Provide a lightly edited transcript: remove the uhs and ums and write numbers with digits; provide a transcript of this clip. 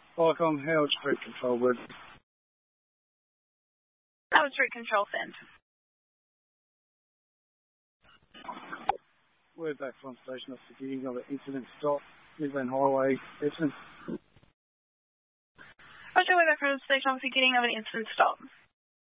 Qualcomm, Howard Street Control, word. Howard Street Control, send. Word back from station off the beginning of an incident stop, Midland Highway, Essendon. Roger, we're back from the station off the beginning of an incident stop.